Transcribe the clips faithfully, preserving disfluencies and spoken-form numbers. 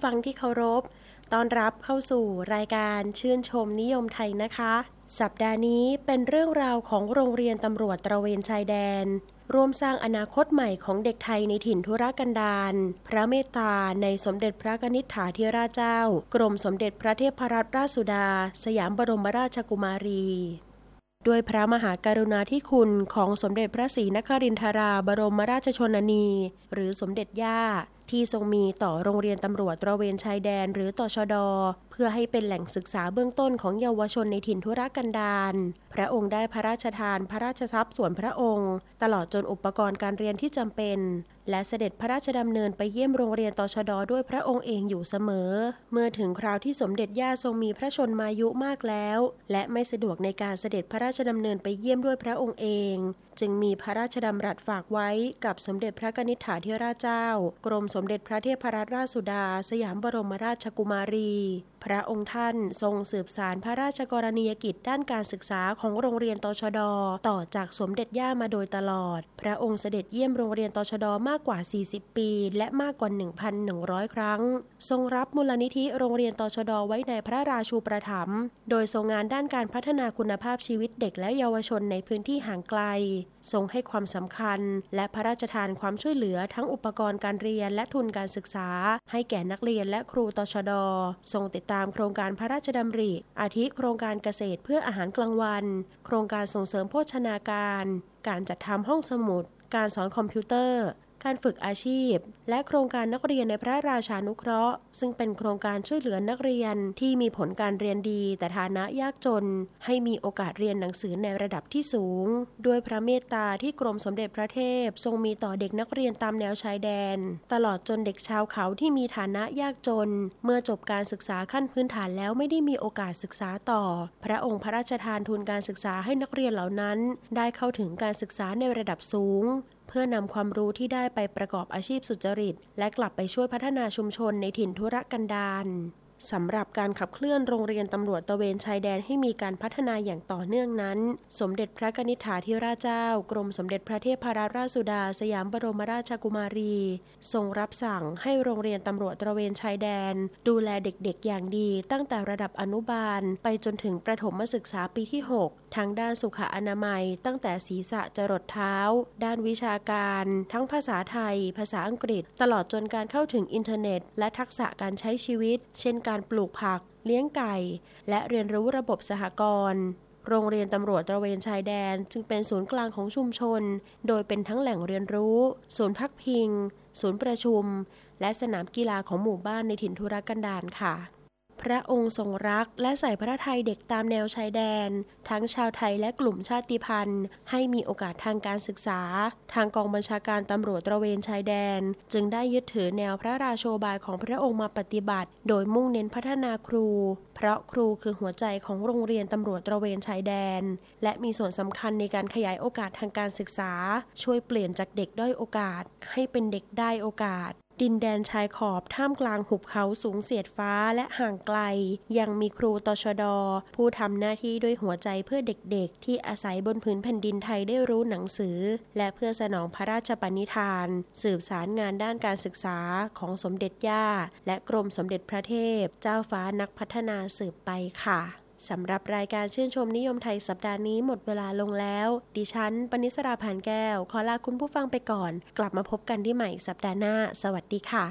ฟังที่เคารพต้อนรับเข้าสู่รายการชื่นชมนิยมไทยนะคะสัปดาห์นี้เป็นเรื่องราวของโรงเรียนตำรวจตระเวนชายแดนร่วมสร้างอนาคตใหม่ของเด็กไทยในถิ่นทุรกันดารพระเมตตาในสมเด็จพระนิษฐาธิราชเจ้ากรมสมเด็จพระเทพรัตนราชสุดาสยามบรมราชกุมารีด้วยพระมหากรุณาธิคุณของสมเด็จพระศรีนครินทราบรมราชชนนีหรือสมเด็จย่าที่ทรงมีต่อโรงเรียนตำรวจตระเวนชายแดนหรือตชด.เพื่อให้เป็นแหล่งศึกษาเบื้องต้นของเยาวชนในถิ่นทุรกันดารพระองค์ได้พระราชทานพระราชทรัพย์ส่วนพระองค์ตลอดจนอุปกรณ์การเรียนที่จำเป็นและเสด็จพระราชดำเนินไปเยี่ยมโรงเรียนตชด.ด้วยพระองค์เองอยู่เสมอเมื่อถึงคราวที่สมเด็จย่าทรงมีพระชนมายุมากแล้วและไม่สะดวกในการเสด็จพระราชดำเนินไปเยี่ยมด้วยพระองค์เองจึงมีพระราชดำรัสฝากไว้กับสมเด็จพระนิษฐาธิราชเจ้ากรมสมเด็จพระเทพรัตนราชสุดาสยามบรมราชกุมารีพระองค์ท่านทรงสืบสานพระราชกรณียกิจด้านการศึกษาของโรงเรียนตชด.ต่อจากสมเด็จย่ามาโดยตลอดพระองค์เสด็จเยี่ยมโรงเรียนตชด.มากกว่าสี่สิบปีและมากกว่า หนึ่งพันหนึ่งร้อย ครั้งทรงรับมูลนิธิโรงเรียนตชด.ไว้ในพระราชูปถัมภ์โดยทรงงานด้านการพัฒนาคุณภาพชีวิตเด็กและเยาวชนในพื้นที่ห่างไกลทรงให้ความสำคัญและพระราชทานความช่วยเหลือทั้งอุปกรณ์การเรียนและทุนการศึกษาให้แก่นักเรียนและครูตชด.ทรงติดตามโครงการพระราชดำริอาทิโครงการเกษตรเพื่ออาหารกลางวันโครงการส่งเสริมโภชนาการการจัดทำห้องสมุดการสอนคอมพิวเตอร์การฝึกอาชีพและโครงการนักเรียนในพระราชานุเคราะห์ซึ่งเป็นโครงการช่วยเหลือนักเรียนที่มีผลการเรียนดีแต่ฐานะยากจนให้มีโอกาสเรียนหนังสือในระดับที่สูงด้วยพระเมตตาที่กรมสมเด็จพระเทพทรงมีต่อเด็กนักเรียนตามแนวชายแดนตลอดจนเด็กชาวเขาที่มีฐานะยากจนเมื่อจบการศึกษาขั้นพื้นฐานแล้วไม่ได้มีโอกาสศึกษาต่อพระองค์พระราชทานทุนการศึกษาให้นักเรียนเหล่านั้นได้เข้าถึงการศึกษาในระดับสูงเพื่อนำความรู้ที่ได้ไปประกอบอาชีพสุจริตและกลับไปช่วยพัฒนาชุมชนในถิ่นทุรกันดารสำหรับการขับเคลื่อนโรงเรียนตำรวจตระเวนชายแดนให้มีการพัฒนาอย่างต่อเนื่องนั้นสมเด็จพระนิษฐาธิราชเจ้ากรมสมเด็จพระเทพรัตนราชสุดาสยามบรมราชกุมารีทรงรับสั่งให้โรงเรียนตำรวจตระเวนชายแดนดูแลเด็กๆอย่างดีตั้งแต่ระดับอนุบาลไปจนถึงประถมศึกษาปีที่หกทั้งด้านสุขอนามัยตั้งแต่ศีรษะจรดเท้าด้านวิชาการทั้งภาษาไทยภาษาอังกฤษตลอดจนการเข้าถึงอินเทอร์เน็ตและทักษะการใช้ชีวิตเช่นการปลูกผักเลี้ยงไก่และเรียนรู้ระบบสหกรณ์โรงเรียนตำรวจตระเวนชายแดนจึงเป็นศูนย์กลางของชุมชนโดยเป็นทั้งแหล่งเรียนรู้ศูนย์พักพิงศูนย์ประชุมและสนามกีฬาของหมู่บ้านในถิ่นทุรกันดารค่ะพระองค์ทรงรักและใส่พระทัยเด็กตามแนวชายแดนทั้งชาวไทยและกลุ่มชาติพันธุ์ให้มีโอกาสทางการศึกษาทางกองบัญชาการตำรวจตระเวนชายแดนจึงได้ยึดถือแนวพระราโชบายของพระองค์มาปฏิบัติโดยมุ่งเน้นพัฒนาครูเพราะครูคือหัวใจของโรงเรียนตำรวจตระเวนชายแดนและมีส่วนสำคัญในการขยายโอกาสทางการศึกษาช่วยเปลี่ยนจากเด็กด้อยโอกาสให้เป็นเด็กได้โอกาสดินแดนชายขอบท่ามกลางหุบเขาสูงเสียดฟ้าและห่างไกลยังมีครูตชด.ผู้ทำหน้าที่ด้วยหัวใจเพื่อเด็กๆที่อาศัยบนพื้นแผ่นดินไทยได้รู้หนังสือและเพื่อสนองพระราชปณิธานสืบสารงานด้านการศึกษาของสมเด็จย่าและกรมสมเด็จพระเทพเจ้าฟ้านักพัฒนาสืบไปค่ะสำหรับรายการชื่นชมนิยมไทยสัปดาห์นี้หมดเวลาลงแล้วดิฉันปณิสราผ่านแก้วขอลาคุณผู้ฟังไปก่อนกลับมาพบกันที่ใหม่สัปดาห์หน้าสวัสดีค่ะ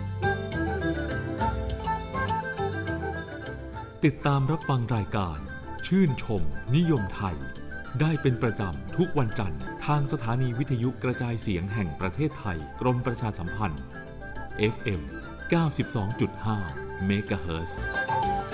ติดตามรับฟังรายการชื่นชมนิยมไทยได้เป็นประจำทุกวันจันทร์ทางสถานีวิทยุกระจายเสียงแห่งประเทศไทยกรมประชาสัมพันธ์ เอฟ เอ็ม เก้าสิบสองจุดห้า เมกะเฮิรตซ์